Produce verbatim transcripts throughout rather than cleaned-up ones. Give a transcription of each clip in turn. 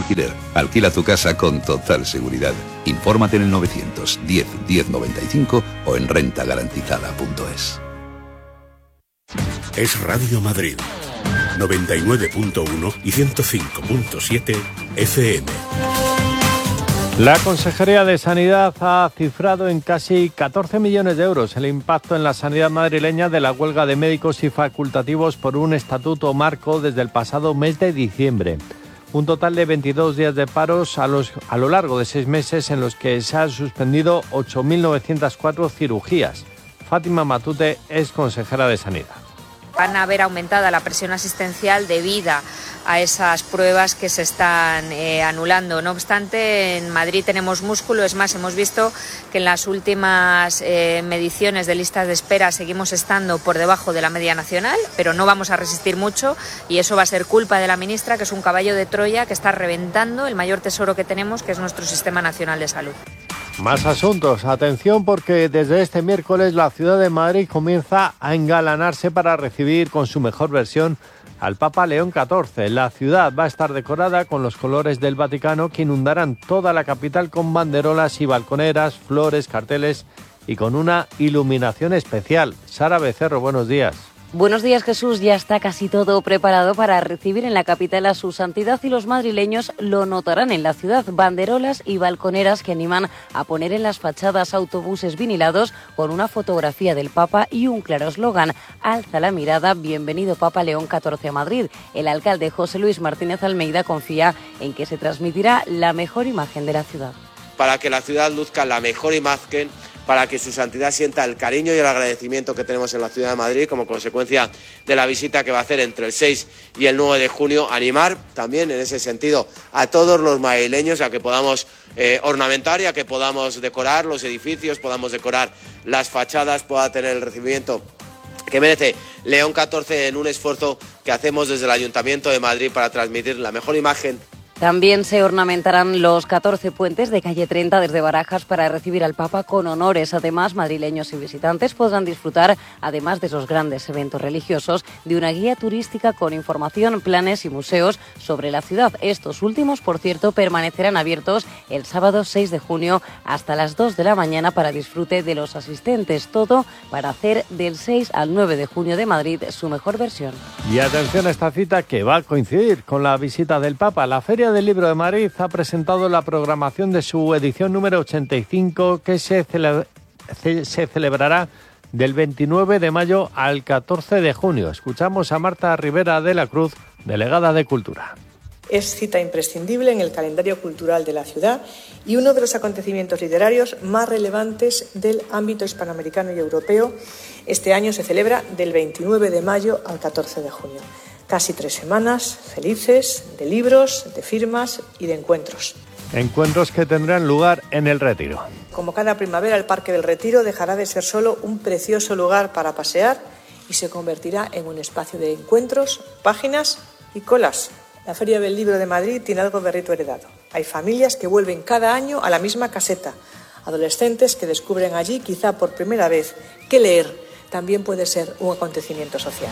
alquiler. Alquila tu casa con total seguridad. Infórmate en el novecientos diez diez noventa y cinco o en renta garantizada punto es. Es Radio Madrid, noventa y nueve punto uno y ciento cinco punto siete F M. La Consejería de Sanidad ha cifrado en casi catorce millones de euros el impacto en la sanidad madrileña de la huelga de médicos y facultativos por un estatuto marco desde el pasado mes de diciembre. Un total de veintidós días de paros a, los, a lo largo de seis meses en los que se han suspendido ocho mil novecientas cuatro cirugías. Fátima Matute es consejera de Sanidad. Van a ver aumentada la presión asistencial debida a esas pruebas que se están eh, anulando. No obstante, en Madrid tenemos músculo. Es más, hemos visto que en las últimas eh, mediciones de listas de espera seguimos estando por debajo de la media nacional, pero no vamos a resistir mucho y eso va a ser culpa de la ministra, que es un caballo de Troya que está reventando el mayor tesoro que tenemos, que es nuestro Sistema Nacional de Salud. Más asuntos. Atención, porque desde este miércoles la ciudad de Madrid comienza a engalanarse para recibir con su mejor versión al Papa León catorce. La ciudad va a estar decorada con los colores del Vaticano que inundarán toda la capital con banderolas y balconeras, flores, carteles y con una iluminación especial. Sara Becerro, buenos días. Buenos días, Jesús. Ya está casi todo preparado para recibir en la capital a su santidad y los madrileños lo notarán en la ciudad. Banderolas y balconeras que animan a poner en las fachadas autobuses vinilados con una fotografía del Papa y un claro eslogan: alza la mirada, bienvenido Papa León catorce a Madrid. El alcalde José Luis Martínez Almeida confía en que se transmitirá la mejor imagen de la ciudad. Para que la ciudad luzca la mejor imagen, para que su santidad sienta el cariño y el agradecimiento que tenemos en la ciudad de Madrid como consecuencia de la visita que va a hacer entre el seis y el nueve de junio. Animar también en ese sentido a todos los madrileños a que podamos eh, ornamentar y a que podamos decorar los edificios, podamos decorar las fachadas, pueda tener el recibimiento que merece León catorce en un esfuerzo que hacemos desde el Ayuntamiento de Madrid para transmitir la mejor imagen. También se ornamentarán los catorce puentes de calle treinta desde Barajas para recibir al Papa con honores. Además, madrileños y visitantes podrán disfrutar, además de esos grandes eventos religiosos, de una guía turística con información, planes y museos sobre la ciudad. Estos últimos, por cierto, permanecerán abiertos el sábado seis de junio hasta las dos de la mañana para disfrute de los asistentes. Todo para hacer del seis al nueve de junio de Madrid su mejor versión. Y atención a esta cita que va a coincidir con la visita del Papa. La Feria del Libro de Madrid ha presentado la programación de su edición número ochenta y cinco que se, cele- se celebrará del veintinueve de mayo al catorce de junio. Escuchamos a Marta Rivera de la Cruz, delegada de Cultura. Es cita imprescindible en el calendario cultural de la ciudad y uno de los acontecimientos literarios más relevantes del ámbito hispanoamericano y europeo. Este año se celebra del veintinueve de mayo al catorce de junio. Casi tres semanas felices de libros, de firmas y de encuentros. Encuentros que tendrán lugar en el Retiro. Como cada primavera, el Parque del Retiro dejará de ser solo un precioso lugar para pasear y se convertirá en un espacio de encuentros, páginas y colas. La Feria del Libro de Madrid tiene algo de rito heredado. Hay familias que vuelven cada año a la misma caseta. Adolescentes que descubren allí, quizá por primera vez, que leer también puede ser un acontecimiento social.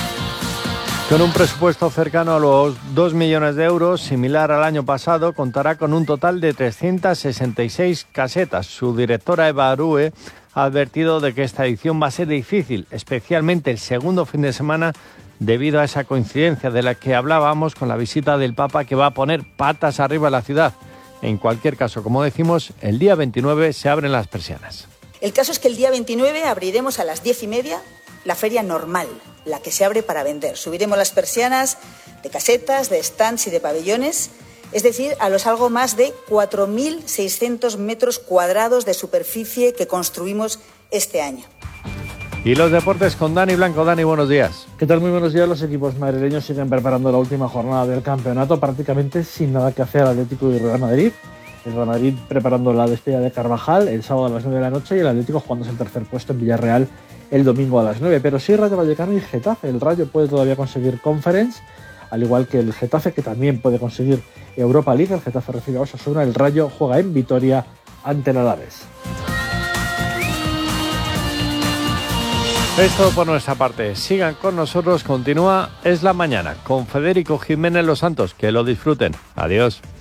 Con un presupuesto cercano a los dos millones de euros, similar al año pasado, contará con un total de trescientas sesenta y seis casetas. Su directora Eva Arúe ha advertido de que esta edición va a ser difícil, especialmente el segundo fin de semana, debido a esa coincidencia de la que hablábamos con la visita del Papa, que va a poner patas arriba a la ciudad. En cualquier caso, como decimos, el día veintinueve se abren las persianas. El caso es que el día veintinueve abriremos a las diez y media la feria normal, la que se abre para vender. Subiremos las persianas de casetas, de stands y de pabellones, es decir, a los algo más de cuatro mil seiscientos metros cuadrados de superficie que construimos este año. Y los deportes con Dani Blanco. Dani, buenos días. ¿Qué tal? Muy buenos días. Los equipos madrileños siguen preparando la última jornada del campeonato, prácticamente sin nada que hacer Atlético y Real Madrid. El Real Madrid preparando la despedida de Carvajal el sábado a las nueve de la noche y el Atlético jugándose el tercer puesto en Villarreal el domingo a las nueve. Pero sí Rayo Vallecano y Getafe. El Rayo puede todavía conseguir Conference, al igual que el Getafe, que también puede conseguir Europa League. El Getafe recibe a Osasuna. El Rayo juega en Vitoria ante el Alavés. Es todo por nuestra parte. Sigan con nosotros. Continúa Es la Mañana con Federico Jiménez Los Santos. Que lo disfruten. Adiós.